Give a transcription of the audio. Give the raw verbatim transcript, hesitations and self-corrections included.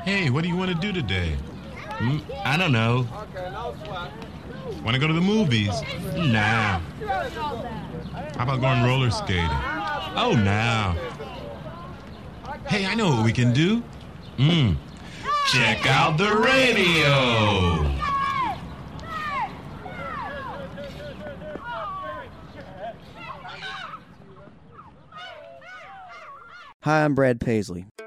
Hey, what do you want to do today? Hmm, I don't know. Want to go to the movies? Nah. How about going roller skating? Oh, nah. Hey, I know what we can do. Mm. Check out the radio. Hi, I'm Brad Paisley.